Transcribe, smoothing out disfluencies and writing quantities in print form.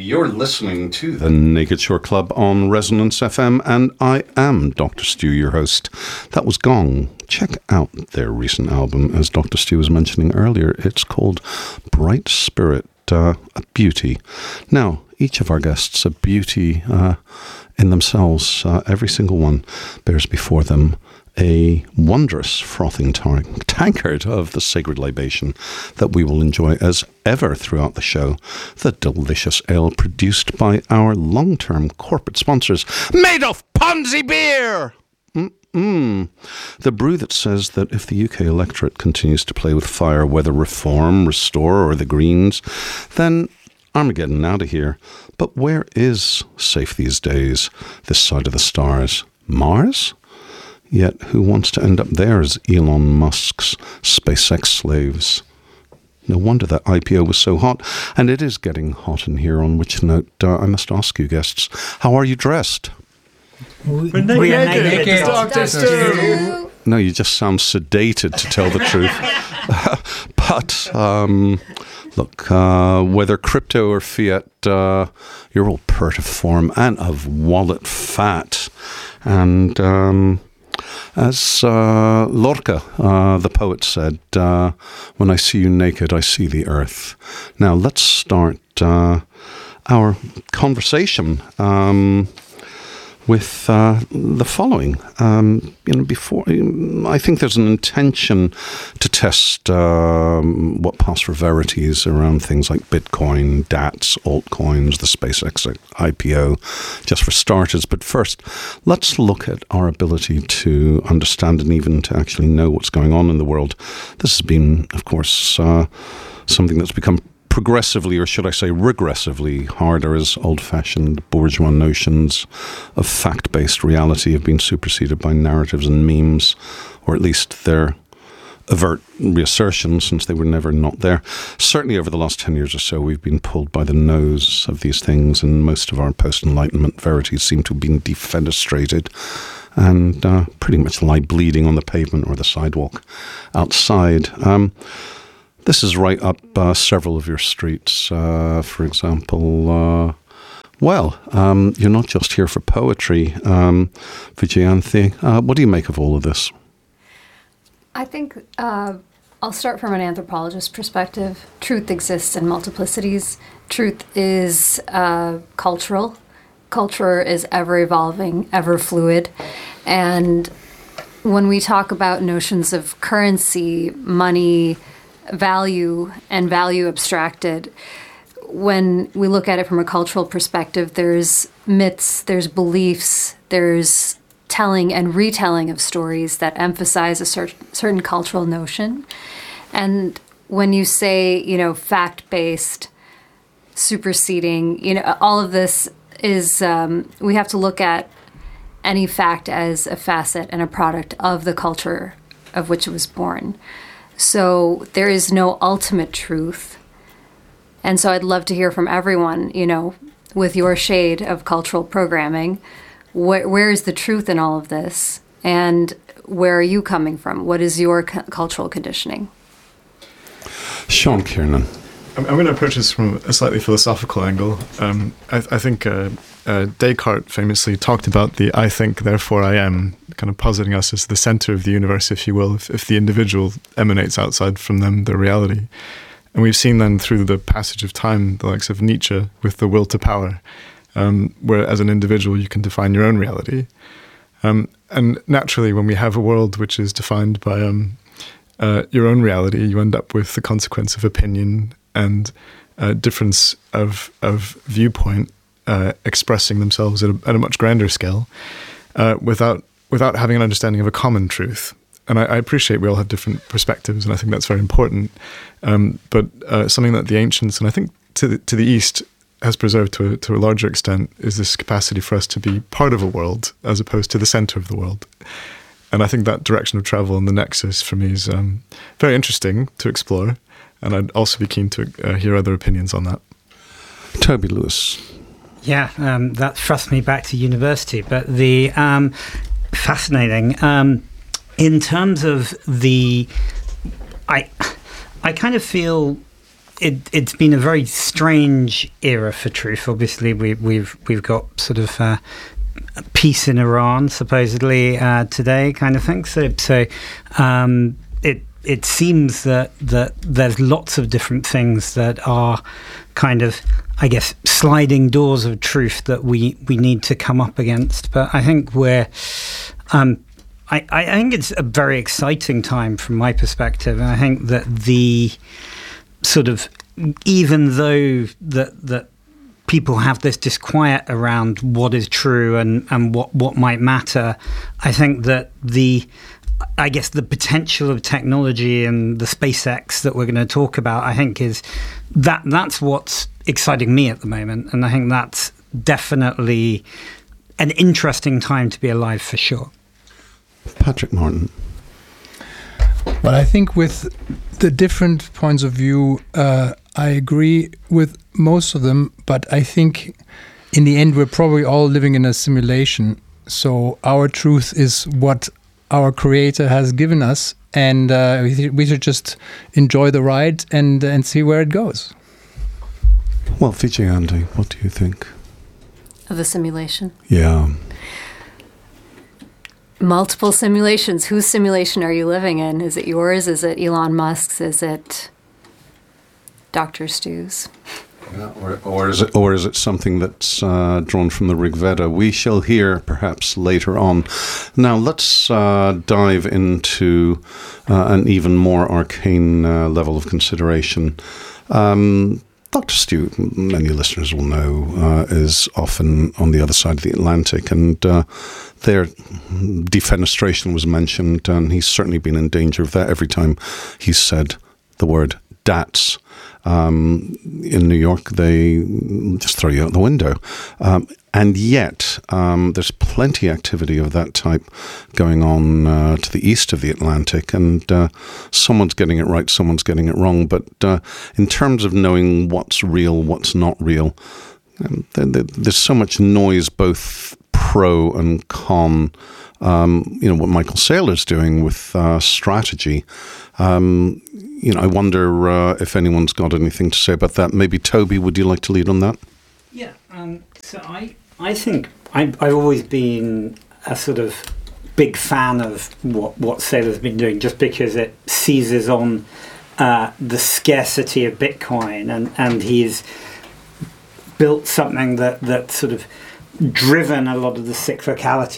You're listening to the Naked Shore Club on Resonance FM, and I am Dr. Stu, your host. That was Gong. Check out their recent album, as Dr. Stu was mentioning earlier. It's called Bright Spirit, a beauty. Now, each of our guests, a beauty in themselves. Every single one bears before them a wondrous frothing tankard of the sacred libation that we will enjoy as ever throughout the show. The delicious ale produced by our long-term corporate sponsors, Madoff Ponzi Beer! The brew that says that if the UK electorate continues to play with fire, whether Reform, Restore or the Greens, then Armageddon out of here. But where is safe these days, this side of the stars? Mars? Yet who wants to end up there as Elon Musk's SpaceX slaves? No wonder that IPO was so hot. And it is getting hot in here, on which note I must ask you guests, how are you dressed? We're naked. Dr. Stu. No, you just sound sedated, to tell the truth. But, look, whether crypto or fiat, you're all pert of form and of wallet fat. And as Lorca, the poet, said, when I see you naked, I see the earth. Now, let's start our conversation with the following. Before, I think there's an intention to test what pass for verities around things like Bitcoin, DATs, altcoins, the SpaceX IPO, just for starters. But first, let's look at our ability to understand and even to actually know what's going on in the world. This has been, of course, something that's become progressively, or should I say regressively, harder as old-fashioned bourgeois notions of fact-based reality have been superseded by narratives and memes, or at least their overt reassertion, since they were never not there. Certainly over the last 10 years or so, we've been pulled by the nose of these things, and most of our post-Enlightenment verities seem to have been defenestrated and pretty much lie bleeding on the pavement or the sidewalk outside. This is right up several of your streets. For example, you're not just here for poetry. Vijayanthi, what do you make of all of this? I think I'll start from an anthropologist perspective. Truth exists in multiplicities. Truth is cultural. Culture is ever evolving, ever fluid. And when we talk about notions of currency, money, value and value abstracted, when we look at it from a cultural perspective, there's myths, there's beliefs, there's telling and retelling of stories that emphasize a certain cultural notion. And when you say, fact-based, superseding, all of this is, we have to look at any fact as a facet and a product of the culture of which it was born. So there is no ultimate truth. And so I'd love to hear from everyone, with your shade of cultural programming, where is the truth in all of this? And where are you coming from? What is your cultural conditioning? Sean Kiernan. I'm going to approach this from a slightly philosophical angle. I think Descartes famously talked about the I think, therefore I am, kind of positing us as the center of the universe, if you will, if the individual emanates outside from them, the reality. And we've seen then through the passage of time, the likes of Nietzsche with the will to power, where as an individual you can define your own reality. And naturally, when we have a world which is defined by your own reality, you end up with the consequence of opinion and difference of viewpoint expressing themselves at a much grander scale without having an understanding of a common truth. And I appreciate we all have different perspectives, and I think that's very important. But something that the ancients, and I think to the East, has preserved to a larger extent is this capacity for us to be part of a world as opposed to the center of the world. And I think that direction of travel and the nexus for me is very interesting to explore. And I'd also be keen to hear other opinions on that. Toby Lewis. Yeah, that thrust me back to university. But the fascinating in terms of the, I kind of feel it's been a very strange era for truth. Obviously, we've got sort of peace in Iran supposedly today, kind of thing. So it seems that there's lots of different things that are kind of, I guess, sliding doors of truth that we need to come up against. But I think we're I think it's a very exciting time from my perspective, and I think that the sort of, even though that people have this disquiet around what is true and what might matter, I think that the potential of technology and the SpaceX that we're going to talk about, I think that's what's exciting me at the moment, and I think that's definitely an interesting time to be alive for sure. Patrick Martin. Well, I think with the different points of view, I agree with most of them, but I think in the end we're probably all living in a simulation. So our truth is what our creator has given us, and we should just enjoy the ride and see where it goes. Well, Vijay Andy, what do you think? Of the simulation? Yeah. Multiple simulations. Whose simulation are you living in? Is it yours? Is it Elon Musk's? Is it Dr. Stu's? Yeah, or is it something that's drawn from the Rig Veda? We shall hear perhaps later on. Now let's dive into an even more arcane level of consideration. Dr. Stu, many listeners will know, is often on the other side of the Atlantic, and their defenestration was mentioned, and he's certainly been in danger of that every time he's said the word DATS. In New York, they just throw you out the window. And yet, there's plenty of activity of that type going on to the east of the Atlantic, and someone's getting it right, someone's getting it wrong. But in terms of knowing what's real, what's not real, there's so much noise, both pro and con. What Michael Saylor's doing with strategy. I wonder if anyone's got anything to say about that. Maybe Toby, would you like to lead on that? Yeah. So I think I've always been a sort of big fan of what Saylor's been doing, just because it seizes on the scarcity of Bitcoin, and he's built something that sort of driven a lot of the cyclicality